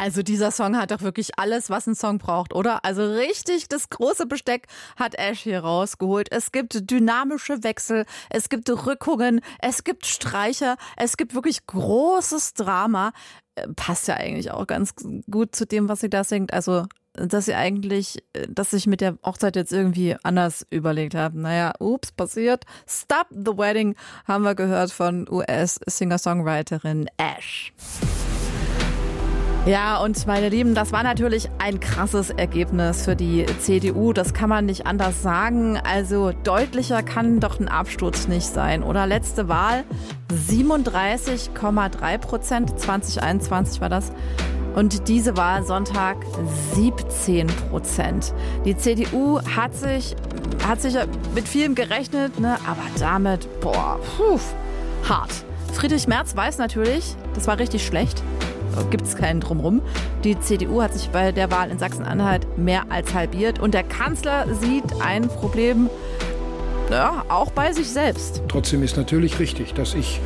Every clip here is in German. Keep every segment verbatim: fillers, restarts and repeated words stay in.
Also dieser Song hat doch wirklich alles, was ein Song braucht, oder? Also richtig das große Besteck hat Ash hier rausgeholt. Es gibt dynamische Wechsel, es gibt Rückungen, es gibt Streicher, es gibt wirklich großes Drama. Passt ja eigentlich auch ganz gut zu dem, was sie da singt. Also, dass sie eigentlich, dass sich mit der Hochzeit jetzt irgendwie anders überlegt haben. Naja, ups, passiert. Stop the Wedding haben wir gehört von U S-Singer-Songwriterin Ash. Ja, und meine Lieben, das war natürlich ein krasses Ergebnis für die C D U. Das kann man nicht anders sagen. Also deutlicher kann doch ein Absturz nicht sein. Oder letzte Wahl, siebenunddreißig Komma drei Prozent, zwanzig einundzwanzig war das. Und diese Wahl Sonntag siebzehn Prozent. Die C D U hat sich, hat sich mit vielem gerechnet, ne? Aber damit, boah, puh, hart. Friedrich Merz weiß natürlich, das war richtig schlecht. Gibt es keinen Drumrum. Die C D U hat sich bei der Wahl in Sachsen-Anhalt mehr als halbiert. Und der Kanzler sieht ein Problem, ja, auch bei sich selbst. Trotzdem ist natürlich richtig, dass ich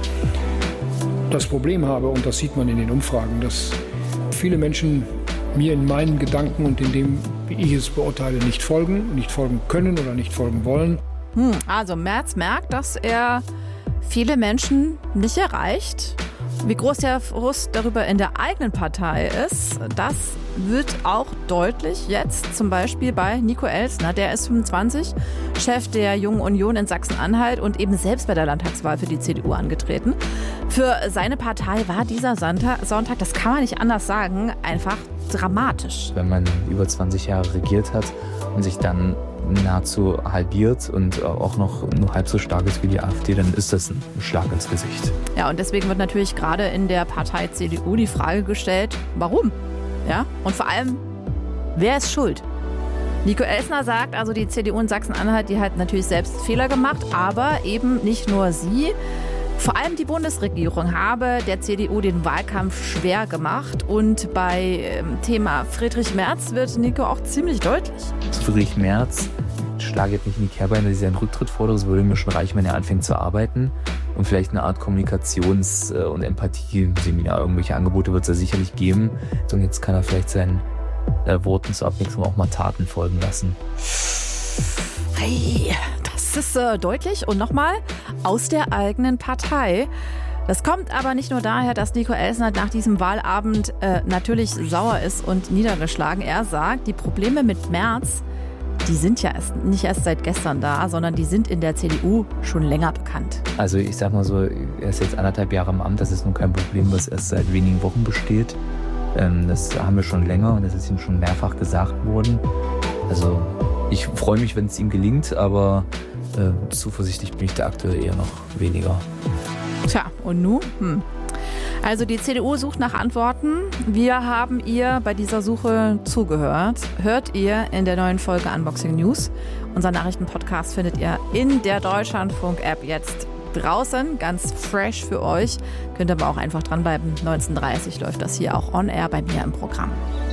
das Problem habe, und das sieht man in den Umfragen, dass viele Menschen mir in meinen Gedanken und in dem, wie ich es beurteile, nicht folgen, nicht folgen können oder nicht folgen wollen. Hm, also Merz merkt, dass er viele Menschen nicht erreicht. Wie groß der Frust darüber in der eigenen Partei ist, das wird auch deutlich jetzt zum Beispiel bei Nico Elsner. Der ist fünfundzwanzig, Chef der Jungen Union in Sachsen-Anhalt und eben selbst bei der Landtagswahl für die C D U angetreten. Für seine Partei war dieser Sonntag, das kann man nicht anders sagen, einfach dramatisch. Wenn man über zwanzig Jahre regiert hat und sich dann nahezu halbiert und auch noch nur halb so stark ist wie die AfD, dann ist das ein Schlag ins Gesicht. Ja, und deswegen wird natürlich gerade in der Partei C D U die Frage gestellt, warum? Ja, und vor allem, wer ist schuld? Nico Elsner sagt, also die C D U in Sachsen-Anhalt, die hat natürlich selbst Fehler gemacht, aber eben nicht nur sie. Vor allem die Bundesregierung habe der C D U den Wahlkampf schwer gemacht. Und bei Thema Friedrich Merz wird Nico auch ziemlich deutlich. Friedrich Merz schlage jetzt nicht in die Kerbe ein, dass ich seinen Rücktritt fordere. Es würde mir schon reichen, wenn er anfängt zu arbeiten. Und vielleicht eine Art Kommunikations- und Empathie-Seminar. Irgendwelche Angebote wird es ja sicherlich geben. Und jetzt kann er vielleicht seinen äh, Worten zur Abwechslung auch mal Taten folgen lassen. Hey, das ist äh, deutlich. Und nochmal, aus der eigenen Partei. Das kommt aber nicht nur daher, dass Nico Elsner nach diesem Wahlabend äh, natürlich sauer ist und niedergeschlagen. Er sagt, die Probleme mit Merz, die sind ja erst, nicht erst seit gestern da, sondern die sind in der C D U schon länger bekannt. Also ich sag mal so, er ist jetzt anderthalb Jahre im Amt. Das ist nun kein Problem, was erst seit wenigen Wochen besteht. Ähm, das haben wir schon länger und das ist ihm schon mehrfach gesagt worden. Also ich freue mich, wenn es ihm gelingt, aber äh, zuversichtlich bin ich da aktuell eher noch weniger. Tja, und nun? Hm. Also die C D U sucht nach Antworten. Wir haben ihr bei dieser Suche zugehört. Hört ihr in der neuen Folge Unboxing News. Unser Nachrichtenpodcast findet ihr in der Deutschlandfunk-App jetzt draußen, ganz fresh für euch. Könnt aber auch einfach dranbleiben. neunzehn Uhr dreißig läuft das hier auch on air bei mir im Programm.